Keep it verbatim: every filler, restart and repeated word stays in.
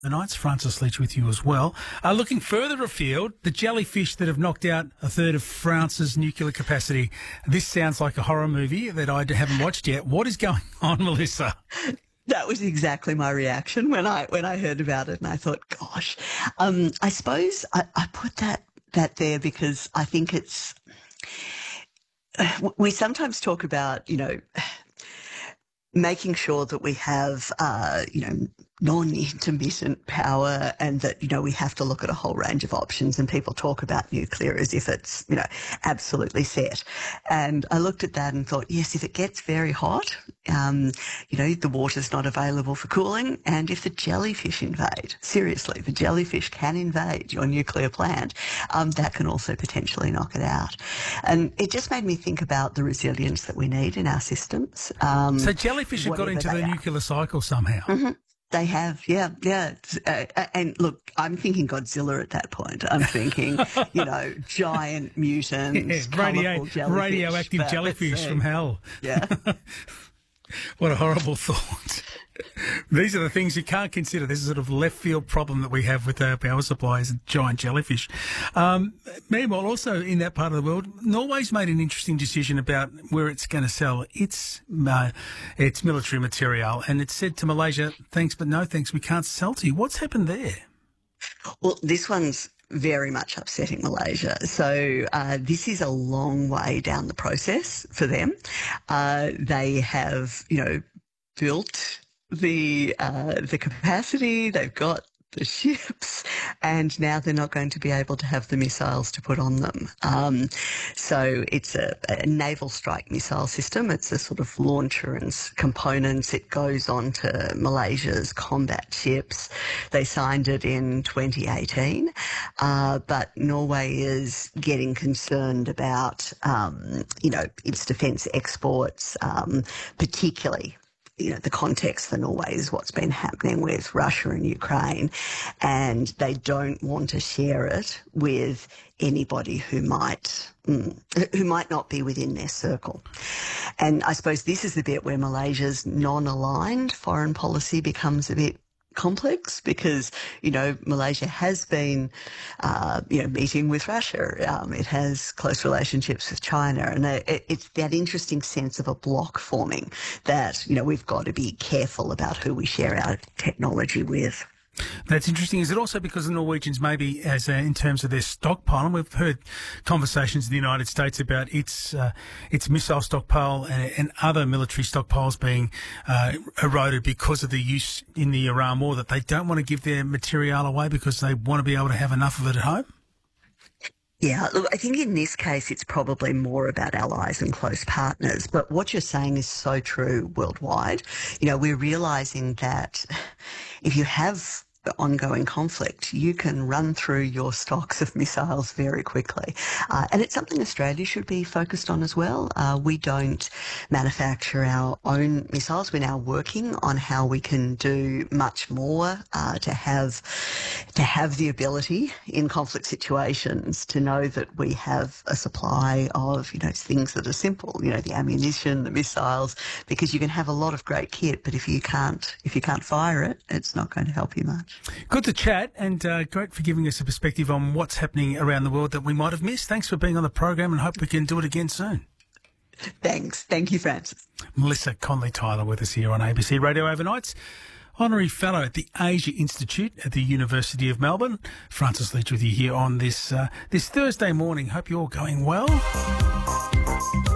The Knights, Francis Leach with you as well. Uh, looking further afield, the jellyfish that have knocked out a third of France's nuclear capacity. This sounds like a horror movie that I haven't watched yet. What is going on, Melissa? That was exactly my reaction when I when I heard about it, and I thought, gosh, um, I suppose I, I put that that there because I think it's. We sometimes talk about, you know, making sure that we have, uh, you know, non-intermittent power, and that, you know, we have to look at a whole range of options, and people talk about nuclear as if it's, you know, absolutely set. And I looked at that and thought, yes, if it gets very hot, um, you know, the water's not available for cooling, and if the jellyfish invade, seriously, the jellyfish can invade your nuclear plant, um, that can also potentially knock it out. And it just made me think about the resilience that we need in our systems. Um, so jellyfish have got into the are. nuclear cycle somehow. Mm-hmm. They have, yeah, yeah. Uh, and look, I'm thinking Godzilla at that point. I'm thinking, you know, giant mutants, yeah, radio, jellyfish, radioactive jellyfish from hell. Yeah. What a horrible thought. These are the things you can't consider. This is a sort of left field problem that we have with our power supplies and giant jellyfish. Um, meanwhile, also in that part of the world, Norway's made an interesting decision about where it's going to sell its uh, its military material, and it's said to Malaysia, thanks but no thanks, we can't sell to you. What's happened there? Well, this one's very much upsetting Malaysia. So uh, this is a long way down the process for them. Uh, they have, you know, built the uh, the capacity, they've got the ships, and now they're not going to be able to have the missiles to put on them. Um, so it's a, a naval strike missile system. It's a sort of launcher and components. It goes on to Malaysia's combat ships. They signed it in twenty eighteen, uh, but Norway is getting concerned about, um, you know, its defence exports, um, particularly. You know, the context for Norway is what's been happening with Russia and Ukraine, and they don't want to share it with anybody who might mm, who might not be within their circle. And I suppose this is the bit where Malaysia's non-aligned foreign policy becomes a bit complex, because, you know, Malaysia has been, uh, you know, meeting with Russia. Um, it has close relationships with China, and it, it's that interesting sense of a block forming that, you know, we've got to be careful about who we share our technology with. That's interesting. Is it also because the Norwegians, maybe as uh, in terms of their stockpile, and we've heard conversations in the United States about its uh, its missile stockpile and, and other military stockpiles being uh, eroded because of the use in the Iran war, that they don't want to give their material away because they want to be able to have enough of it at home? Yeah, look, I think in this case it's probably more about allies and close partners. But what you're saying is so true worldwide. You know, we're realising that if you have the ongoing conflict, you can run through your stocks of missiles very quickly. Uh, and it's something Australia should be focused on as well. Uh, we don't manufacture our own missiles. We're now working on how we can do much more uh, to have to have the ability in conflict situations to know that we have a supply of, you know, things that are simple, you know, the ammunition, the missiles, because you can have a lot of great kit, but if you can't if you can't fire it, it's not going to help you much. Good to chat, and uh, great for giving us a perspective on what's happening around the world that we might have missed. Thanks for being on the program, and hope we can do it again soon. Thanks. Thank you, Francis. Melissa Conley-Tyler with us here on A B C Radio Overnights. Honorary Fellow at the Asia Institute at the University of Melbourne. Francis Leach with you here on this, uh, this Thursday morning. Hope you're all going well.